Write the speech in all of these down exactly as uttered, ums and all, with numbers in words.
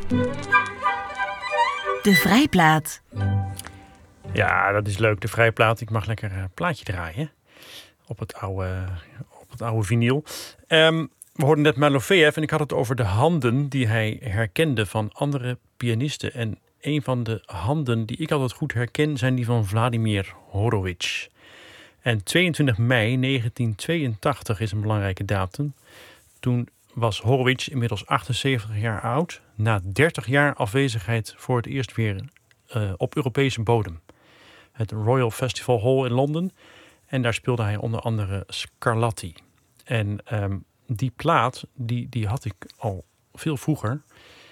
De vrijplaat. Ja, dat is leuk, de vrijplaat. Ik mag lekker een plaatje draaien op het oude, op het oude vinyl. Um, we hoorden net Malofeev en ik had het over de handen die hij herkende van andere pianisten. En een van de handen die ik altijd goed herken zijn die van Vladimir Horowitz. En tweeëntwintig mei negentien tweeëntachtig is een belangrijke datum. Toen was Horowitz inmiddels achtenzeventig jaar oud. Na dertig jaar afwezigheid voor het eerst weer uh, op Europese bodem. Het Royal Festival Hall in Londen. En daar speelde hij onder andere Scarlatti. En um, die plaat, die, die had ik al veel vroeger.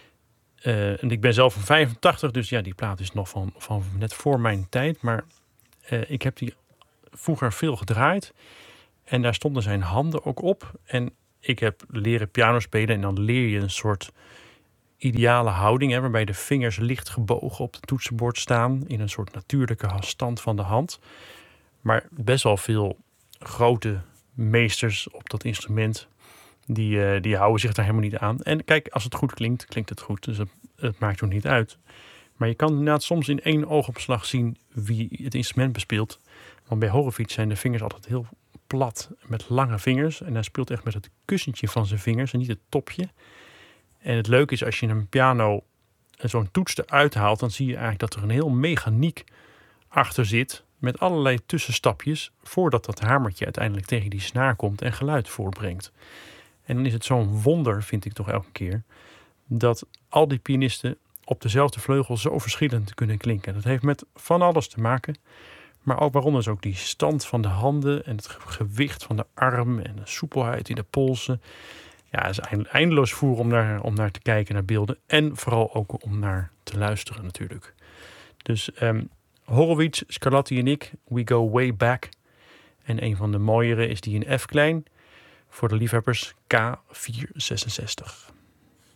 Uh, en ik ben zelf van vijfentachtig, dus ja, die plaat is nog van, van net voor mijn tijd. Maar uh, ik heb die vroeger veel gedraaid. En daar stonden zijn handen ook op. En ik heb leren piano spelen en dan leer je een soort ideale houding, hè, waarbij de vingers licht gebogen op het toetsenbord staan in een soort natuurlijke stand van de hand. Maar best wel veel grote meesters op dat instrument, die, uh, die houden zich daar helemaal niet aan. En kijk, als het goed klinkt, klinkt het goed. Dus het, het maakt ook niet uit. Maar je kan inderdaad soms in één oogopslag zien wie het instrument bespeelt. Want bij Horowitz zijn de vingers altijd heel plat met lange vingers. En hij speelt echt met het kussentje van zijn vingers en niet het topje. En het leuke is, als je een piano zo'n toets eruit haalt, dan zie je eigenlijk dat er een heel mechaniek achter zit met allerlei tussenstapjes voordat dat hamertje uiteindelijk tegen die snaar komt en geluid voortbrengt. En dan is het zo'n wonder, vind ik toch elke keer, dat al die pianisten op dezelfde vleugel zo verschillend kunnen klinken. Dat heeft met van alles te maken, maar ook waaronder is ook die stand van de handen en het gewicht van de arm en de soepelheid in de polsen. Ja, het is eindeloos voer om naar, om naar te kijken, naar beelden. En vooral ook om naar te luisteren natuurlijk. Dus um, Horowitz, Scarlatti en ik, we go way back. En een van de mooiere is die in F klein. Voor de liefhebbers K vierhonderdzesenzestig.